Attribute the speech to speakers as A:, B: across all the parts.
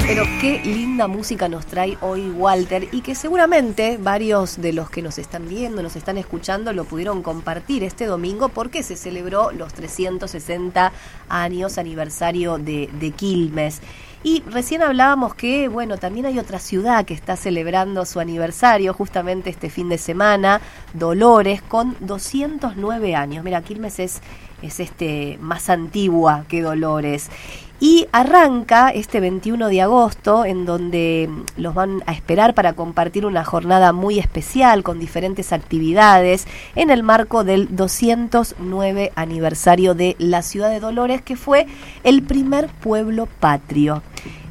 A: Pero qué linda música nos trae hoy Walter, y que seguramente varios de los que nos están viendo, nos están escuchando, lo pudieron compartir este domingo porque se celebró los 360 años aniversario de Quilmes. Y recién hablábamos que, bueno, también hay otra ciudad que está celebrando su aniversario justamente este fin de semana, Dolores, con 209 años. Mira, Quilmes es más antigua que Dolores. Y arranca este 21 de agosto, en donde los van a esperar para compartir una jornada muy especial con diferentes actividades en el marco del 209 aniversario de la ciudad de Dolores, que fue el primer pueblo patrio.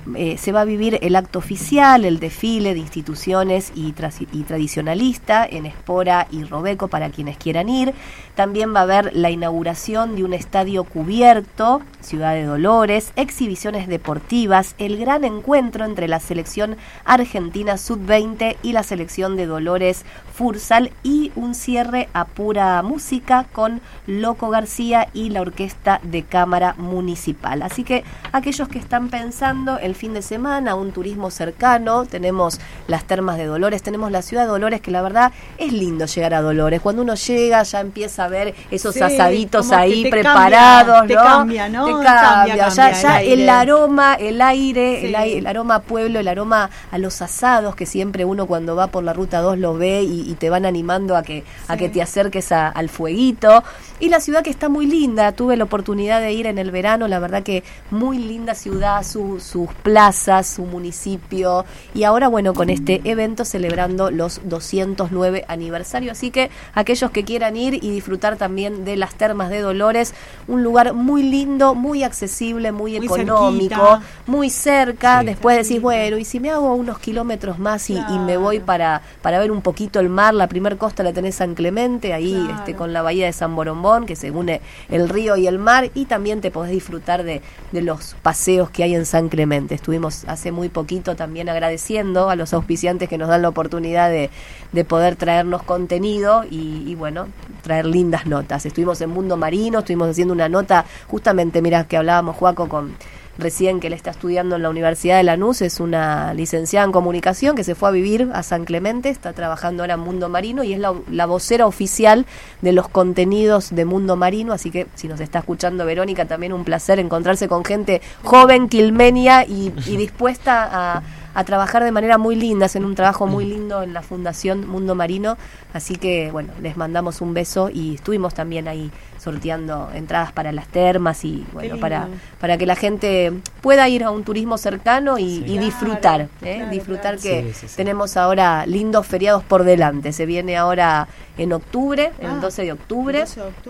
A: Se va a vivir el acto oficial, el desfile de instituciones y tradicionalista en Espora y Robeco para quienes quieran ir. También va a haber la inauguración de un estadio cubierto, Ciudad de Dolores, exhibiciones deportivas, el gran encuentro entre la selección argentina sub-20 y la selección de Dolores Futsal, y un cierre a pura música con Loco García y la Orquesta de Cámara Municipal. Así que aquellos que están pensando el fin de semana, un turismo cercano, tenemos las termas de Dolores, tenemos la ciudad de Dolores, que la verdad es lindo llegar a Dolores. Cuando uno llega ya empieza a ver esos asaditos ahí preparados,
B: Te cambia, ¿no?
A: Te cambia. Ya el aroma, el aire,
B: sí.
A: el aroma a pueblo, el aroma a los asados, que siempre uno cuando va por la Ruta 2 lo ve y te van animando a que te acerques al fueguito. Y la ciudad, que está muy linda, tuve la oportunidad de ir en el verano, la verdad que muy linda ciudad, sus plazas, su municipio, y ahora bueno, con este evento celebrando los 209 aniversario, así que aquellos que quieran ir y disfrutar también de las termas de Dolores, un lugar muy lindo, muy accesible, muy económico, cerquita, muy cerca, después decís, bueno, y si me hago unos kilómetros más y me voy para ver un poquito el mar, la primer costa la tenés San Clemente, ahí con la bahía de San Borombón, que se une el río y el mar, y también te podés disfrutar de los paseos que hay en San Clemente. Estuvimos hace muy poquito también agradeciendo a los auspiciantes que nos dan la oportunidad de poder traernos contenido y bueno, traer lindas notas. Estuvimos en Mundo Marino, estuvimos haciendo una nota, justamente, mira, que hablábamos, Joaco, recién, que él está estudiando en la Universidad de Lanús, es una licenciada en comunicación que se fue a vivir a San Clemente, está trabajando ahora en Mundo Marino y es la vocera oficial de los contenidos de Mundo Marino, así que si nos está escuchando Verónica, también un placer encontrarse con gente joven, quilmenia y dispuesta a trabajar de manera muy linda, hacen un trabajo muy lindo en la Fundación Mundo Marino, así que bueno, les mandamos un beso, y estuvimos también ahí sorteando entradas para las termas y bueno, para que la gente pueda ir a un turismo cercano y disfrutar, disfrutar que tenemos ahora lindos feriados por delante. Se viene ahora en octubre, el 12 de octubre.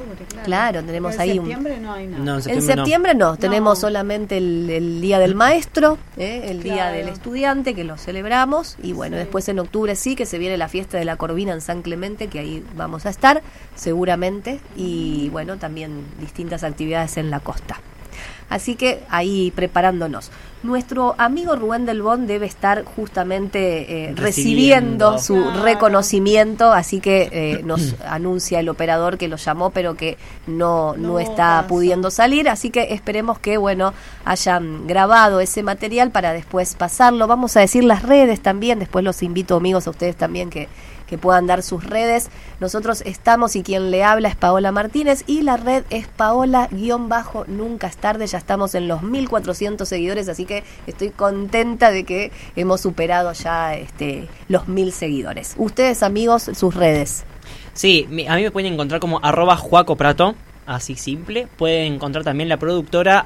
A: Claro, tenemos
B: ¿En
A: ahí
B: septiembre no hay nada?
A: En septiembre no, tenemos solamente el Día del Maestro, el Día del Estudiante, que lo celebramos, y bueno, después en octubre sí que se viene la fiesta de la Corvina en San Clemente, que ahí vamos a estar seguramente, y bueno, también distintas actividades en la costa. Así que ahí preparándonos. Nuestro amigo Rubén Del Bon debe estar justamente recibiendo su reconocimiento, así que nos anuncia el operador que lo llamó, pero que no está pudiendo salir, así que esperemos que bueno, hayan grabado ese material para después pasarlo. Vamos a decir las redes también, después los invito, amigos, a ustedes también que puedan dar sus redes. Nosotros estamos, y quien le habla es Paola Martínez, y la red es Paola_Nunca es tarde. Ya estamos en los 1400 seguidores, así que estoy contenta de que hemos superado ya los 1000 seguidores. Ustedes, amigos, sus redes.
C: Sí, a mí me pueden encontrar como @JuacoPrato, así simple. Pueden encontrar también la productora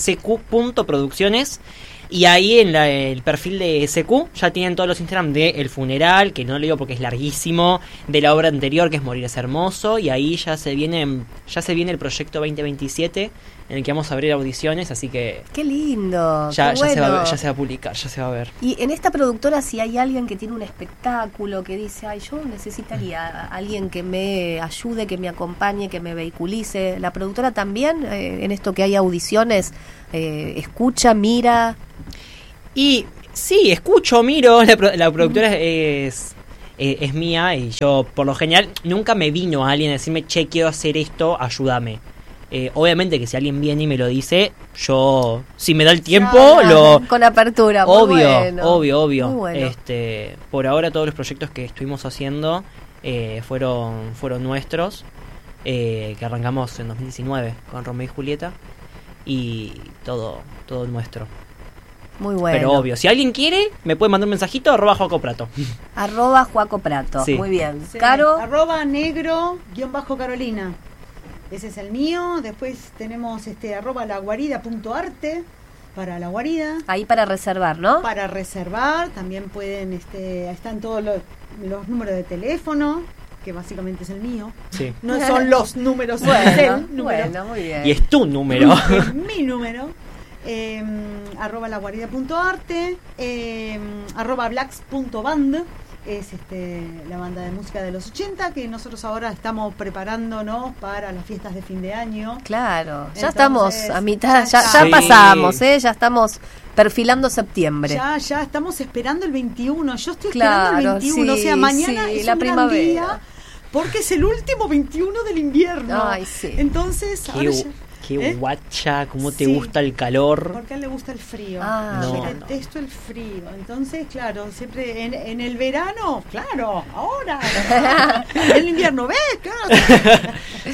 C: @cq.producciones. Y ahí en el perfil de SQ ya tienen todos los Instagram de El Funeral, que no lo digo porque es larguísimo, de la obra anterior, que es Morir es Hermoso, y ahí ya se viene el proyecto 2027, en el que vamos a abrir audiciones, así que...
A: ¡Qué lindo!
C: Ya,
A: qué
C: ya,
A: bueno.
C: se va a publicar, ya se va a ver.
A: Y en esta productora, si hay alguien que tiene un espectáculo, que dice, ay, yo necesitaría a alguien que me ayude, que me acompañe, que me vehiculice, la productora también, en esto que hay audiciones, escucha, mira...
C: Y sí, escucho, miro, la productora es mía, y yo por lo general nunca me vino a alguien a decirme, che, quiero hacer esto, ayúdame. Obviamente que si alguien viene y me lo dice, yo, si me da el tiempo, lo...
A: Con apertura, muy
C: obvio.
A: Muy bueno.
C: Por ahora todos los proyectos que estuvimos haciendo fueron nuestros, que arrancamos en 2019 con Romeo y Julieta, y todo nuestro.
A: Muy bueno.
C: Pero obvio, si alguien quiere, me puede mandar un mensajito, @JuacoPrato.
A: @JuacoPrato,
B: sí.
A: Muy bien.
B: Sí.
A: Caro.
B: @negro_Carolina. Ese es el mío. Después tenemos @laguarida.arte para la guarida.
A: Ahí para reservar, ¿no?
B: Para reservar. También pueden, están todos los números de teléfono, que básicamente es el mío.
C: Sí.
B: No son los números, es el número.
A: Bueno, muy bien.
C: Y es tu número.
B: Es mi número. @laguarida.arte, @blacks.band, es la banda de música de los 80 que nosotros ahora estamos preparándonos para las fiestas de fin de año.
A: Claro, ya
B: Entonces,
A: estamos a mitad, ya
C: Sí.
A: pasamos, ya estamos perfilando septiembre.
B: Ya estamos esperando el 21. Yo estoy
A: Claro,
B: esperando el 21, o sea, mañana
A: sí,
B: es
A: la
B: un gran
A: primavera.
B: día porque es el último 21 del invierno.
A: Ay, sí.
B: Entonces, ahora ya...
C: Qué guacha, cómo te
B: Sí.
C: gusta el calor.
B: Porque a él le gusta el frío.
A: Ah,
B: Yo
C: no.
B: detesto el frío. Entonces, claro, siempre en el verano, claro, ahora. En el invierno, ¿ves? Claro.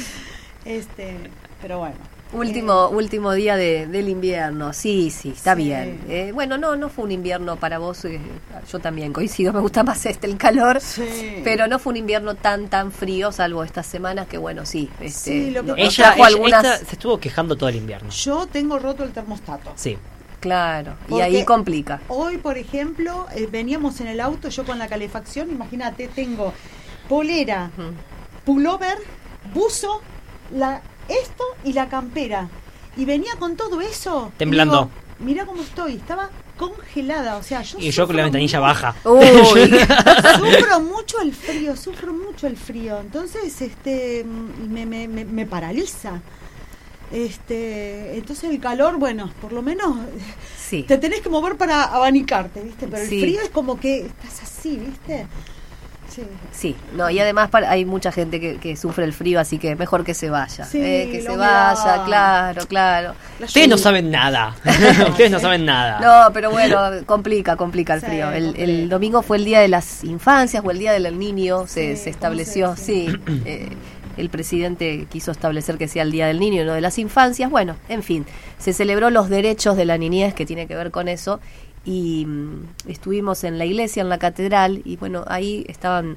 B: Pero bueno.
A: Último día del invierno, sí, está
B: Sí.
A: bien. Bueno, no fue un invierno para vos, yo también coincido, me gusta más el calor,
B: Sí.
A: pero no fue un invierno tan frío, salvo estas semanas que bueno, sí.
B: Sí, lo que
A: nos
C: Ella
A: trajo algunas...
C: se estuvo quejando todo el invierno.
B: Yo tengo roto el termostato.
C: Sí.
A: Claro, y
B: Porque
A: ahí complica.
B: Hoy, por ejemplo, veníamos en el auto, yo con la calefacción, imagínate, tengo polera, pullover, buzo, esto y la campera. Y venía con todo eso.
C: Temblando.
B: Y digo, mira cómo estoy, estaba congelada, o sea,
C: Yo con la ventanilla baja.
A: Uy,
B: Sufro mucho el frío, entonces me paraliza. Entonces el calor, bueno, por lo menos
A: sí.
B: te tenés que mover para abanicarte, ¿viste? Pero
A: Sí.
B: el frío es como que estás así, ¿viste?
A: Sí, no, y además hay mucha gente que sufre el frío, así que mejor que se vaya.
B: Sí,
A: Que
B: la
A: se
B: humedad.
A: vaya, claro.
C: Ustedes no saben nada. Ustedes no saben nada.
A: No, pero bueno, complica el
B: Sí,
A: frío. El
B: complica.
A: domingo fue el Día de las Infancias o el Día del Niño, se
B: Sí,
A: estableció,
B: ¿cómo se dice?
A: sí. El presidente quiso establecer que sea el Día del Niño y no de las Infancias. Bueno, en fin, se celebró los derechos de la niñez, que tiene que ver con eso, y estuvimos en la iglesia, en la catedral, y bueno, ahí estaban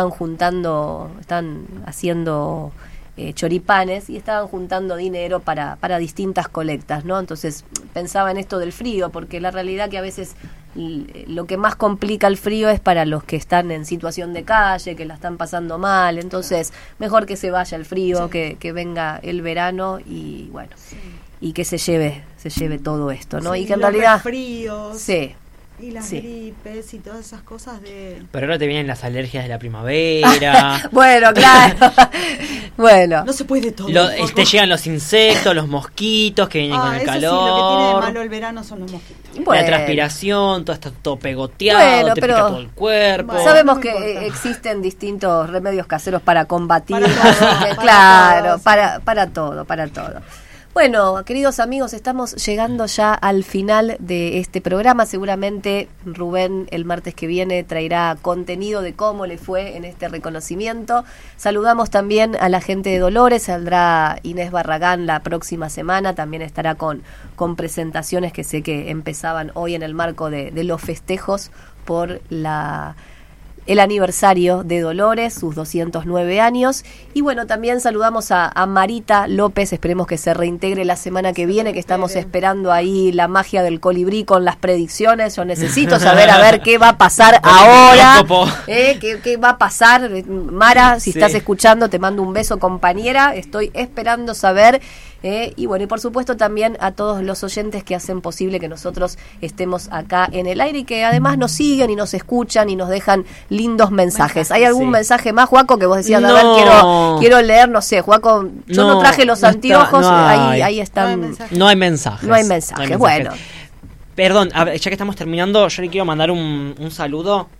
A: haciendo choripanes y estaban juntando dinero para distintas colectas, ¿no? Entonces pensaba en esto del frío, porque la realidad que a veces lo que más complica el frío es para los que están en situación de calle, que la están pasando mal, entonces mejor que se vaya el frío,
B: Sí.
A: que venga el verano y bueno, y que se lleve todo esto, ¿no?
B: Sí,
A: Y que en
B: los
A: realidad
B: resfríos
A: sí.
B: y las
A: Sí.
B: gripes y todas esas cosas de...
C: Pero ahora te vienen las alergias de la primavera.
A: Bueno, claro. Bueno.
B: No se puede todo.
C: Te llegan los insectos, los mosquitos que vienen con el
B: eso
C: calor.
B: sí, lo que tiene de malo el verano son los mosquitos.
A: Bueno.
C: La transpiración, todo está todo pegoteado,
A: Bueno,
C: te
A: pero
C: pica todo el cuerpo.
B: Bueno,
A: Sabemos
B: no
A: que
B: importa.
A: existen distintos remedios caseros para combatir.
B: Para todo,
A: Claro,
B: para
A: para todo. Bueno, queridos amigos, estamos llegando ya al final de este programa. Seguramente Rubén el martes que viene traerá contenido de cómo le fue en este reconocimiento. Saludamos también a la gente de Dolores, saldrá Inés Barragán la próxima semana, también estará con presentaciones que sé que empezaban hoy en el marco de los festejos por el aniversario de Dolores, sus 209 años. Y bueno, también saludamos a Marita López, esperemos que se reintegre la semana que viene, que estamos esperando ahí la magia del colibrí con las predicciones. Yo necesito saber a ver qué va a pasar ahora. ¿Qué va a pasar? Mara, si
C: Sí.
A: estás escuchando, te mando un beso, compañera. Estoy esperando saber. Y bueno, y por supuesto también a todos los oyentes que hacen posible que nosotros estemos acá en el aire y que además nos siguen y nos escuchan y nos dejan lindos mensajes. ¿Hay algún
C: Sí.
A: mensaje más, Juaco, que vos decías, a ver,
C: No.
A: quiero leer? No sé, Juaco, yo no traje los anteojos,
C: no hay.
A: ahí están.
C: No hay mensajes.
A: No hay mensajes, bueno.
C: Perdón, a ver, ya que estamos terminando, yo le quiero mandar un saludo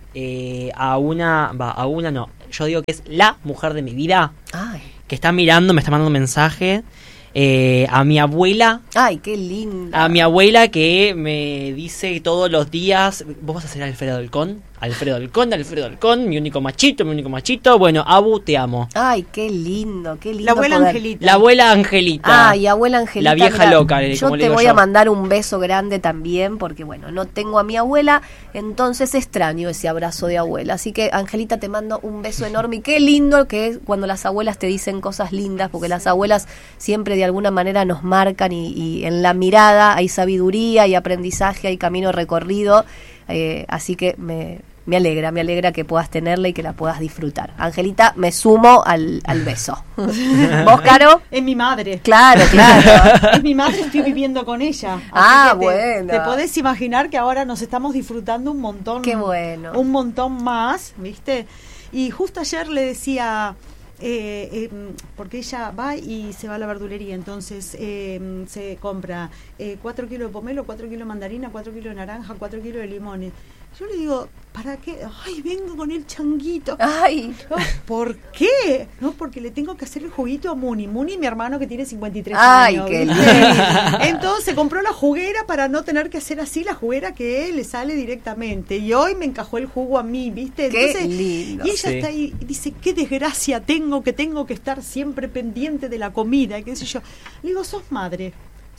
C: yo digo que es la mujer de mi vida,
A: Ay,
C: que está mirando, me está mandando un mensaje. a mi abuela.
A: Ay, qué lindo.
C: A mi abuela que me dice todos los días, vos vas a ser Alfredo Halcón, Alfredo Halcón, mi único machito. Bueno, Abu, te amo.
A: Ay, qué lindo, qué lindo.
B: La abuela
A: poder.
B: Angelita.
C: La abuela Angelita.
A: Ay, abuela Angelita.
C: La vieja
A: mira,
C: loca,
A: yo
C: como le
A: te
C: digo
A: voy
C: yo.
A: a mandar un beso grande también, porque bueno, no tengo a mi abuela, entonces extraño ese abrazo de abuela. Así que, Angelita, te mando un beso enorme. Y qué lindo que es cuando las abuelas te dicen cosas lindas, porque las abuelas siempre de alguna manera nos marcan y en la mirada hay sabiduría, hay aprendizaje, hay camino recorrido. Así que me alegra que puedas tenerla y que la puedas disfrutar. Angelita, me sumo al beso. ¿Vos, Caro?
B: Es mi madre.
A: Claro.
B: Es mi madre, estoy viviendo con ella. Así
A: Ah,
B: que
A: bueno.
B: Te podés imaginar que ahora nos estamos disfrutando un montón.
A: Qué bueno.
B: Un montón más, ¿viste? Y justo ayer le decía... porque ella va y se va a la verdulería, entonces se compra 4 kilos de pomelo, 4 kilos de mandarina, 4 kilos de naranja, 4 kilos de limones. Yo le digo, ¿para qué? Ay, vengo con el changuito.
A: Ay,
B: No, ¿por qué? No, porque le tengo que hacer el juguito a Muni, mi hermano que tiene 53
A: Ay,
B: años.
A: qué
B: ¿viste?
A: lindo.
B: Entonces compró la juguera para no tener que hacer así la juguera que le sale directamente. Y hoy me encajó el jugo a mí, ¿viste?
A: Qué
B: Entonces,
A: lindo.
B: y ella
C: Sí.
B: está ahí y dice, qué desgracia tengo que estar siempre pendiente de la comida, y qué sé yo. Le digo, sos madre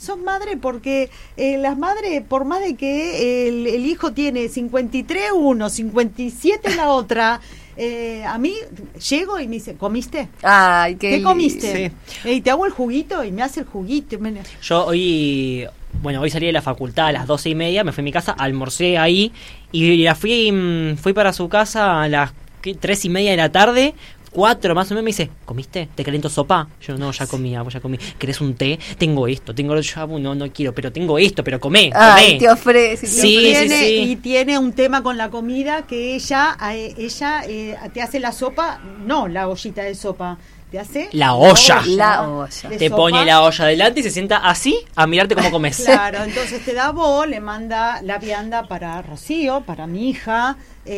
B: porque las madres, por más de que el hijo tiene 53 uno, 57 la otra, a mí llego y me dice, ¿comiste?
A: Ay, qué
B: ¿Qué
A: lindo.
B: comiste? Y te hago el juguito y me hace el juguito.
C: Yo hoy salí de la facultad a las 12:30, me fui a mi casa, almorcé ahí y fui para su casa a las 3:30 de la tarde. 4 más o menos, me dice, ¿comiste? ¿Te caliento sopa? Yo, no, ya comí. ¿Querés un té? Tengo esto, no quiero, pero tengo esto, pero comé.
A: Ay, te ofrece.
C: Sí.
B: Y tiene un tema con la comida que ella te hace la sopa, no la ollita de sopa, te hace
C: La olla.
A: La olla.
B: de
C: Te
B: sopa.
C: pone la olla delante y se sienta así a mirarte cómo comes.
B: Claro, entonces te da vos, le manda la vianda para Rocío, para mi hija,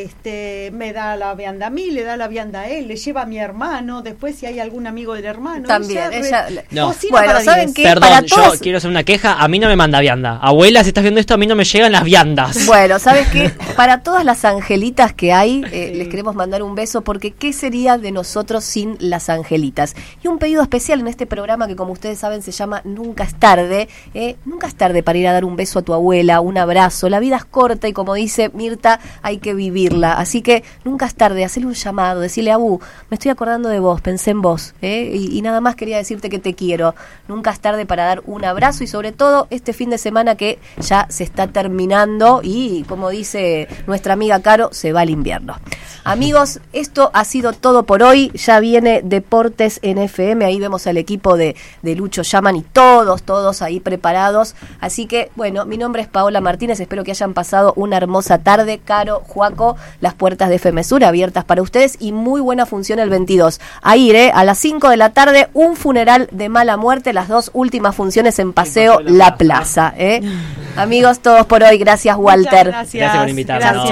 B: me da la vianda a mí, le da la vianda a él, le lleva a mi hermano, después si hay algún amigo del hermano.
A: También, ella...
C: No.
B: cocina
A: Bueno,
B: para
A: ¿saben
B: 10.
A: qué?
C: Perdón,
A: Para
C: yo
A: todas-
C: quiero hacer una queja. A mí no me manda vianda. Abuela, si estás viendo esto, a mí no me llegan las viandas.
A: Bueno, ¿sabes qué? Para todas las angelitas que hay, les queremos mandar un beso, porque ¿qué sería de nosotros sin las angelitas? Y un pedido especial en este programa que, como ustedes saben, se llama Nunca es tarde. Nunca es tarde para ir a dar un beso a tu abuela, un abrazo. La vida es corta y, como dice Mirta, hay que vivirla. Así que nunca es tarde, hacerle un llamado, decirle, Abu, me estoy acordando de vos, pensé en vos, y nada más quería decirte que te quiero. Nunca es tarde para dar un abrazo, y sobre todo este fin de semana que ya se está terminando y, como dice nuestra amiga Caro, se va al invierno. Amigos, esto ha sido todo por hoy. Ya viene Deportes en FM, ahí vemos al equipo de Lucho Llaman y todos ahí preparados. Así que, bueno, mi nombre es Paola Martínez, espero que hayan pasado una hermosa tarde. Caro, Juaco, las puertas de FM Sur abiertas para ustedes y muy buena función el 22. A ir, a las 5 de la tarde, un funeral de mala muerte, las 2 últimas funciones en Paseo La Plaza. Amigos, todos por hoy. Gracias, Walter.
B: Muchas
C: Gracias por invitarnos.
B: Gracias.